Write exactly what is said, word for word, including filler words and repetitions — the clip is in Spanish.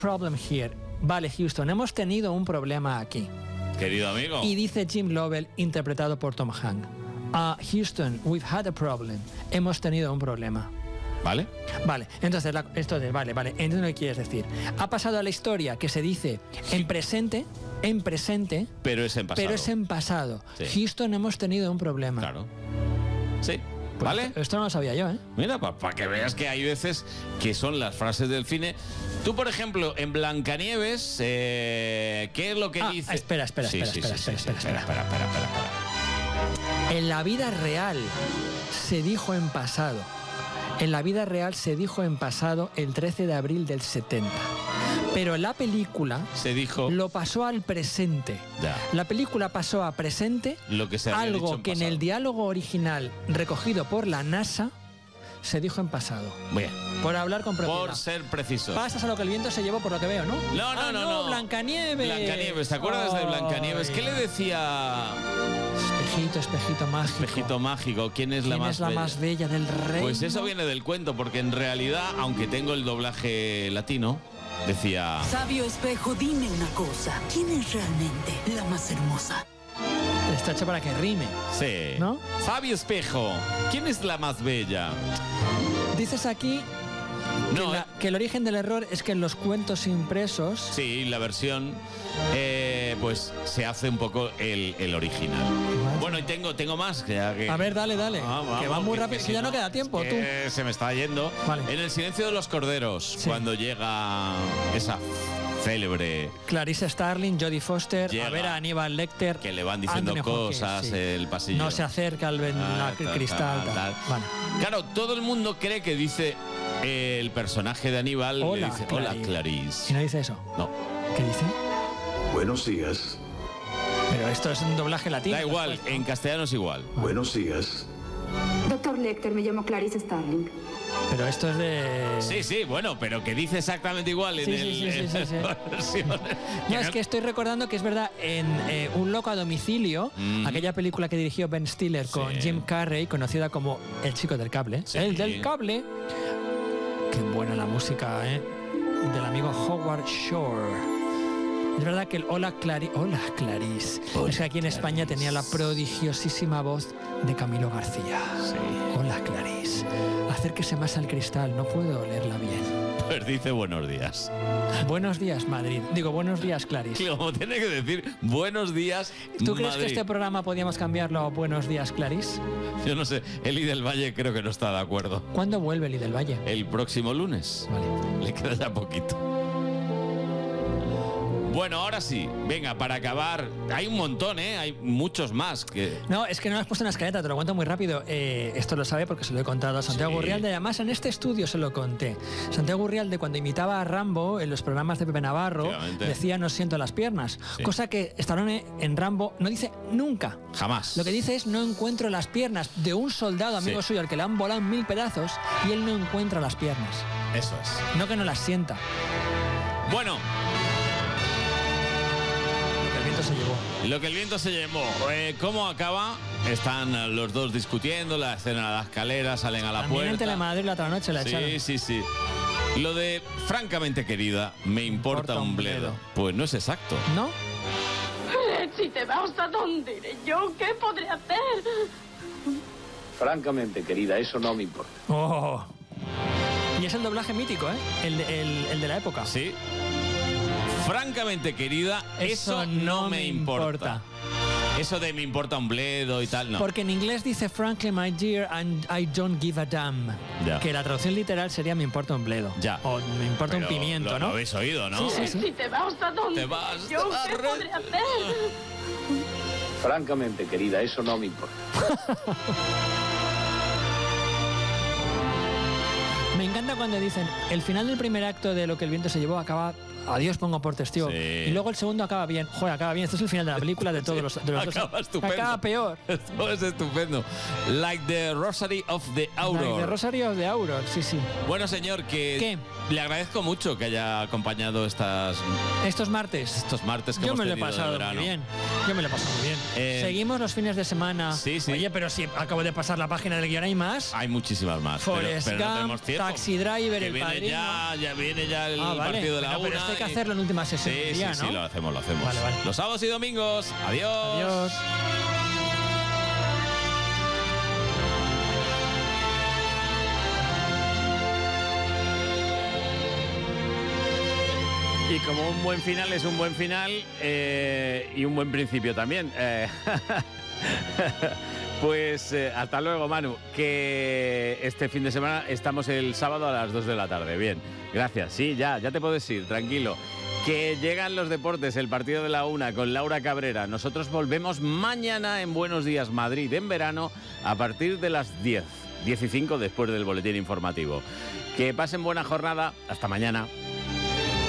problem here. Vale, Houston, hemos tenido un problema aquí. Querido amigo. Y dice Jim Lovell, interpretado por Tom Hanks. Uh, Houston, we've had a problem. Hemos tenido un problema. ¿Vale? Vale, entonces, la, esto de, vale, vale, entiendo lo que quieres decir. Ha pasado a la historia que se dice en presente, en presente, pero es en pasado. Pero es en pasado. Sí. Houston, hemos tenido un problema. Claro. Sí. Pues ¿Vale? Esto, esto no lo sabía yo, ¿eh? Mira, para pa que veas que hay veces que son las frases del cine. Tú, por ejemplo, en Blancanieves, eh, ¿qué es lo que ah, dice? Espera, espera, sí, espera, sí, espera, sí, espera, sí, espera, sí, espera, espera, espera, espera, espera. En la vida real se dijo en pasado. En la vida real se dijo en pasado el trece de abril del setenta. Pero la película se dijo lo pasó al presente. Ya. La película pasó a presente, lo que se había algo dicho en que pasado. en el diálogo original recogido por la NASA se dijo en pasado. Bien. Por hablar con propiedad. Por ser preciso. Pasas a lo que el viento se llevó, por lo que veo, ¿no? No, no, ah, no, no, no. Blancanieves. Blancanieves, ¿te acuerdas oh, de Blancanieves? ¿Qué le decía? Espejito, espejito mágico. Espejito mágico, ¿quién es la ¿Quién más es la bella? más bella del reino? Pues eso viene del cuento, porque en realidad, aunque tengo el doblaje latino, decía... Sabio espejo, dime una cosa. ¿Quién es realmente la más hermosa? Está hecho para que rime. Sí. ¿No? Sabio espejo, ¿quién es la más bella? Dices aquí que, no, la, eh. que el origen del error es que en los cuentos impresos... Sí, la versión, eh, pues se hace un poco el, el original. Vale. Bueno, y tengo, tengo más. Que, que, a ver, dale, dale. Ah, vamos, que va muy que, rápido, que, que ya si no, no queda tiempo. Es que tú. Se me está yendo. Vale. En el silencio de los corderos, sí. Cuando llega esa... célebre Clarice Starling, Jodie Foster, llega, a ver a Aníbal Lecter, que le van diciendo Anthony cosas, Hopkins, sí. El pasillo. No se acerca al ben, ah, la, tal, cristal. Tal, tal. Tal. Vale. Claro, todo el mundo cree que dice eh, el personaje de Aníbal. Hola, le dice, Clarice. Hola, Clarice. ¿Y no dice eso? No. ¿Qué dice? Buenos días. Pero esto es un doblaje latino. Da igual, después, ¿no? En castellano es igual. Buenos días. Doctor Lecter, me llamo Clarice Starling. Pero esto es de... Sí, sí, bueno, pero que dice exactamente igual en sí, el... Sí, sí, sí, en sí, sí. no, no, es que estoy recordando que es verdad, en eh, Un loco a domicilio, mm. aquella película que dirigió Ben Stiller con sí. Jim Carrey, conocida como El chico del cable. Sí. El del cable. Qué buena la música, ¿eh? Del amigo Howard Shore. Es verdad que el Hola, Clari Hola Clarice. Hola, es que aquí en Clarice. España tenía la prodigiosísima voz de Camilo García. Sí. Hola Clarice. Acérquese más al cristal, no puedo leerla bien. Pues dice buenos días. Buenos días, Madrid. Digo, buenos días, Clarice. Como tiene que decir buenos días, ¿Tú crees Madrid? Que este programa podíamos cambiarlo a buenos días, Clarice? Yo no sé, Eli del Valle creo que no está de acuerdo. ¿Cuándo vuelve Eli del Valle? El próximo lunes. Vale. Le queda ya poquito. Bueno, ahora sí, venga, para acabar, hay un montón, ¿eh? Hay muchos más que... No, es que no lo has puesto en la escaleta, te lo cuento muy rápido. Eh, esto lo sabe porque se lo he contado a Santiago sí. Gurrialde, además en este estudio se lo conté. Santiago Gurrialde, cuando imitaba a Rambo en los programas de Pepe Navarro, decía no siento las piernas, sí. cosa que Stallone en Rambo no dice nunca. Jamás. Lo que dice es no encuentro las piernas de un soldado amigo sí. suyo al que le han volado en mil pedazos y él no encuentra las piernas. Eso es. No que no las sienta. Bueno... Se llevó. Lo que el viento se llevó. Eh, ¿Cómo acaba? Están los dos discutiendo, la escena a la escalera, salen a la También puerta. en Telemadrid la otra noche la sí, echaron. Sí, sí, sí. Lo de francamente querida, me importa, importa un bledo. bledo. Pues no es exacto. ¿No? Si te vas, ¿a dónde iré yo? ¿Qué podré hacer? Francamente, querida, eso no me importa. Oh. Y es el doblaje mítico, ¿eh? El, el, el de la época. Sí. Francamente, querida, eso, eso no, no me importa. importa. Eso de me importa un bledo y tal, no. Porque en inglés dice frankly, my dear, and I don't give a damn. Ya. Que la traducción literal sería me importa un bledo. Ya. O me importa Pero un pimiento, lo, ¿no? Lo habéis oído, ¿no? Sí, sí, sí. Si te vas, ¿a dónde? Te vas, yo, te vas, ¿qué re... podré hacer? Francamente, querida, eso no me importa. Me encanta cuando dicen el final del primer acto de Lo que el viento se llevó acaba adiós pongo por testigo sí. y luego el segundo acaba bien. Joder, acaba bien. Esto es el final de la película de todos sí. los, de los acaba dos. Estupendo. Acaba peor. Esto es estupendo. Like the Rosary of the Aurora. Like the Rosary of the Aurora, sí, sí. Bueno, señor, que ¿Qué? le agradezco mucho que haya acompañado estas estos martes. Estos martes que Yo hemos me lo he tenido pasado de verano. muy bien. Yo me lo he pasado muy bien. Eh, Seguimos los fines de semana. Sí, sí. Oye, pero si acabo de pasar la página del guión hay más. Hay muchísimas más. Forrest pero, pero Gump, no tenemos tiempo. Taxi Driver. Driver, que El viene Padrino. ya, ya viene ya el Ah, vale. partido de la Bueno, una. pero esto hay que y- hacerlo en última sesión. Sí, ya, sí, ¿no? sí, lo hacemos, lo hacemos. Vale, vale. Los sábados y domingos. Adiós. Adiós. Y como un buen final es un buen final eh, y un buen principio también. Eh, pues eh, hasta luego, Manu. Que este fin de semana estamos el sábado a las dos de la tarde. Bien, gracias. Sí, ya, ya te puedes ir, tranquilo. Que llegan los deportes, el partido de la una con Laura Cabrera. Nosotros volvemos mañana en Buenos Días Madrid en verano a partir de las diez, diez y cinco después del boletín informativo. Que pasen buena jornada. Hasta mañana.